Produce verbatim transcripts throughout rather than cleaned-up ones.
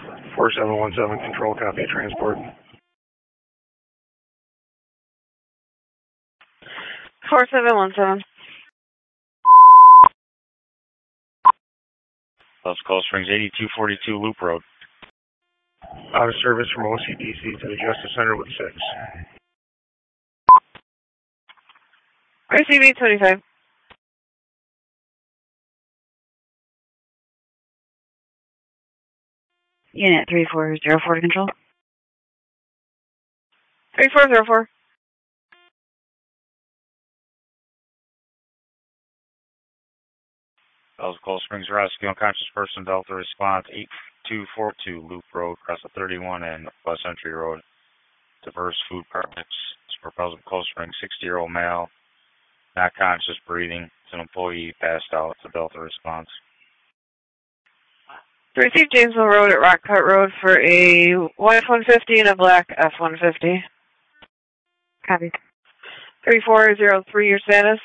four seven one seven, control, copy transport. four seven one seven. Los Cold Springs, eighty-two forty-two Loop Road. Out of service from O C D C to the Justice Center with six. R C B twenty-five. Unit three four zero four to control. three four zero four. Los Cold Springs Rescue, unconscious person, Delta response, eight two four two Loop Road, across the thirty-one and West Entry Road. Diverse food products. Proposal Cold Springs, sixty-year-old male, not conscious, breathing. It's an employee, passed out. It's a Delta response. Receive Jamesville Road at Rock Cut Road for a white F one fifty and a black F one fifty. Copy. three four zero three, your status?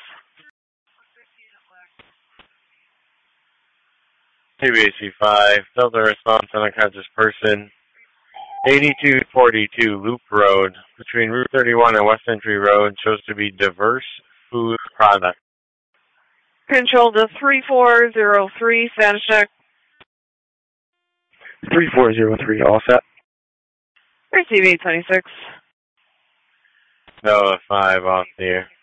T B A C five, Delta response on unconscious person, eighty-two forty-two Loop Road, between Route thirty-one and West Entry Road, shows to be diverse food product. Control to three four zero three, status check. three four zero three, all set. Receive eight twenty-six. Delta five off the air.